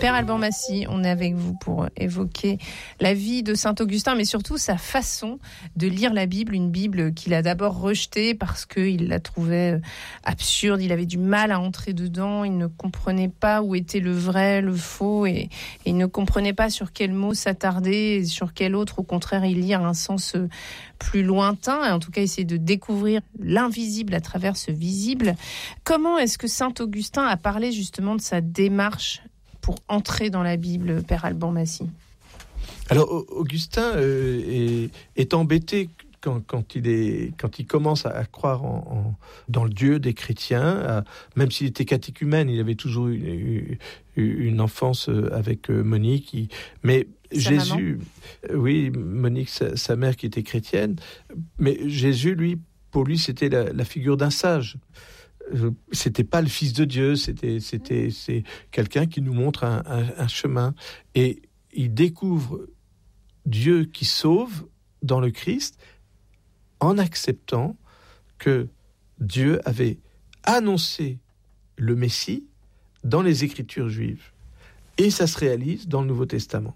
Père Alban Massy, on est avec vous pour évoquer la vie de Saint Augustin, mais surtout sa façon de lire la Bible, une Bible qu'il a d'abord rejetée parce qu'il la trouvait absurde, il avait du mal à entrer dedans, il ne comprenait pas où était le vrai, le faux, et il ne comprenait pas sur quel mot s'attarder, et sur quel autre, au contraire, y lire un sens plus lointain, et en tout cas essayer de découvrir l'invisible à travers ce visible. Comment est-ce que Saint Augustin a parlé justement de sa démarche pour entrer dans la Bible, Père Alban Massy? Alors, Augustin est embêté quand il commence à croire dans le Dieu des chrétiens, même s'il était catéchumène, il avait toujours eu une enfance avec Monique, mais Jésus, oui, Monique, sa mère qui était chrétienne, mais Jésus, pour lui, c'était la figure d'un sage. C'était pas le Fils de Dieu, c'est quelqu'un qui nous montre un chemin. Et il découvre Dieu qui sauve dans le Christ en acceptant que Dieu avait annoncé le Messie dans les Écritures juives. Et ça se réalise dans le Nouveau Testament.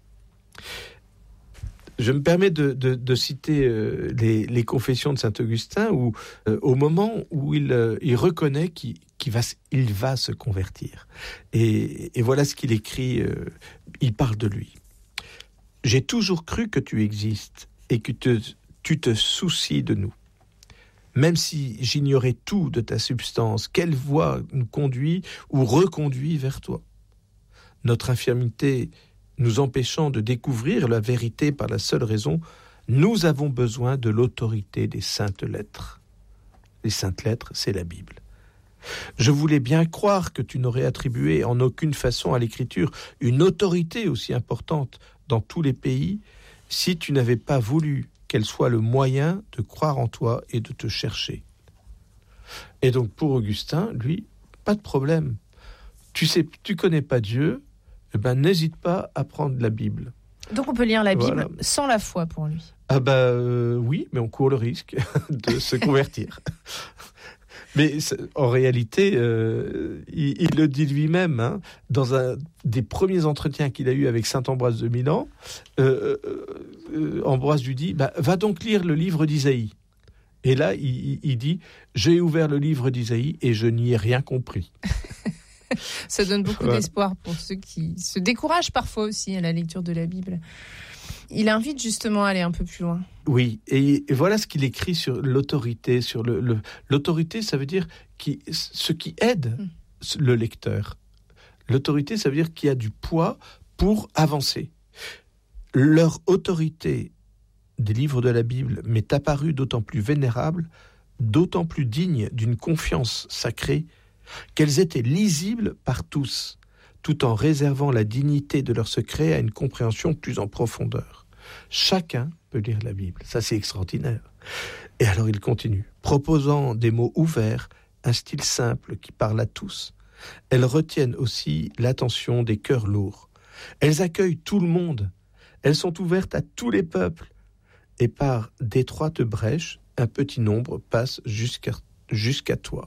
Je me permets de citer les confessions de saint Augustin, où au moment où il reconnaît qu'il va se convertir. Et voilà ce qu'il écrit, il parle de lui. « J'ai toujours cru que tu existes et que tu te soucies de nous. Même si j'ignorais tout de ta substance, quelle voie nous conduit ou reconduit vers toi? Notre infirmité nous empêchant de découvrir la vérité par la seule raison, nous avons besoin de l'autorité des saintes lettres. Les saintes lettres, c'est la Bible. Je voulais bien croire que tu n'aurais attribué en aucune façon à l'Écriture une autorité aussi importante dans tous les pays si tu n'avais pas voulu qu'elle soit le moyen de croire en toi et de te chercher. » Et donc pour Augustin, lui, pas de problème. Tu connais pas Dieu, n'hésite pas à prendre la Bible. Donc on peut lire la Bible sans la foi pour lui. Oui, mais on court le risque de se convertir. Mais en réalité, il le dit lui-même, dans un des premiers entretiens qu'il a eu avec saint Ambroise de Milan. Ambroise lui dit, va donc lire le livre d'Isaïe. Et là, il dit, j'ai ouvert le livre d'Isaïe et je n'y ai rien compris. Ça donne beaucoup d'espoir pour ceux qui se découragent parfois aussi à la lecture de la Bible. Il invite justement à aller un peu plus loin. Oui, et voilà ce qu'il écrit sur l'autorité. L'autorité, ça veut dire ce qui aide le lecteur. L'autorité, ça veut dire qu'il y a du poids pour avancer. Leur autorité des livres de la Bible m'est apparue d'autant plus vénérable, d'autant plus digne d'une confiance sacrée, qu'elles étaient lisibles par tous, tout en réservant la dignité de leur secret à une compréhension plus en profondeur. Chacun peut lire la Bible. Ça, c'est extraordinaire. Et alors, il continue. Proposant des mots ouverts, un style simple qui parle à tous. Elles retiennent aussi l'attention des cœurs lourds. Elles accueillent tout le monde. Elles sont ouvertes à tous les peuples. Et par d'étroites brèches, un petit nombre passe jusqu'à toi.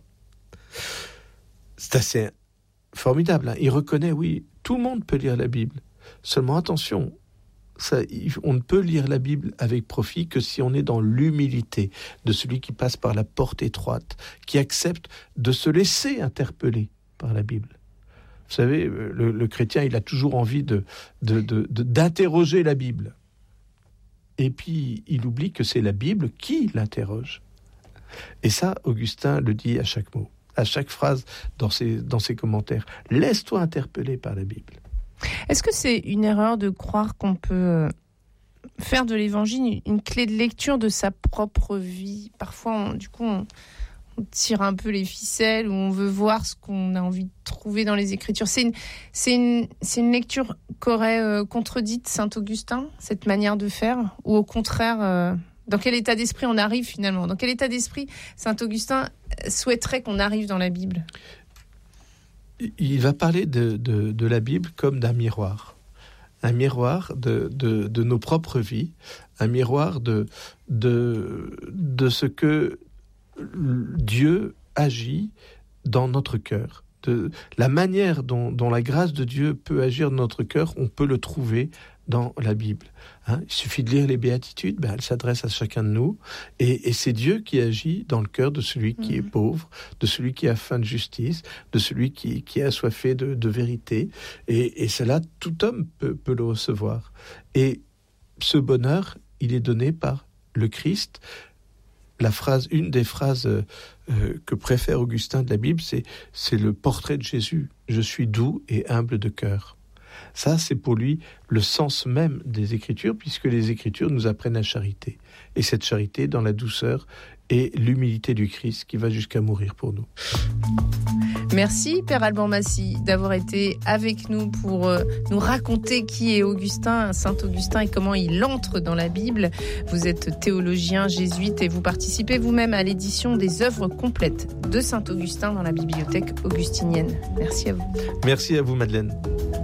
C'est assez formidable. Il reconnaît, oui, tout le monde peut lire la Bible. Seulement, attention, on ne peut lire la Bible avec profit que si on est dans l'humilité de celui qui passe par la porte étroite, qui accepte de se laisser interpeller par la Bible. Vous savez, le chrétien, il a toujours envie d'interroger la Bible. Et puis, il oublie que c'est la Bible qui l'interroge. Et ça, Augustin le dit à chaque mot, à chaque phrase dans ses commentaires. Laisse-toi interpeller par la Bible. Est-ce que c'est une erreur de croire qu'on peut faire de l'évangile une clé de lecture de sa propre vie? Parfois, on tire un peu les ficelles, ou on veut voir ce qu'on a envie de trouver dans les Écritures. C'est une lecture qu'aurait contredite saint Augustin, cette manière de faire? Ou au contraire, dans quel état d'esprit on arrive finalement? Dans quel état d'esprit saint Augustin souhaiterait qu'on arrive dans la Bible? Il va parler de la Bible comme d'un miroir. Un miroir de nos propres vies, un miroir de ce que Dieu agit dans notre cœur, la manière dont la grâce de Dieu peut agir dans notre cœur, on peut le trouver dans la Bible. Il suffit de lire les béatitudes, elles s'adressent à chacun de nous, et c'est Dieu qui agit dans le cœur de celui qui est pauvre, de celui qui a faim de justice, de celui qui est assoiffé de vérité, et cela, tout homme peut le recevoir. Et ce bonheur, il est donné par le Christ. Une des phrases que préfère Augustin de la Bible, c'est le portrait de Jésus. Je suis doux et humble de cœur. Ça, c'est pour lui le sens même des Écritures, puisque les Écritures nous apprennent la charité. Et cette charité dans la douceur et l'humilité du Christ qui va jusqu'à mourir pour nous. Merci Père Alban Massy d'avoir été avec nous pour nous raconter qui est Augustin, Saint Augustin, et comment il entre dans la Bible. Vous êtes théologien jésuite et vous participez vous-même à l'édition des œuvres complètes de Saint Augustin dans la bibliothèque augustinienne. Merci à vous. Merci à vous Madeleine.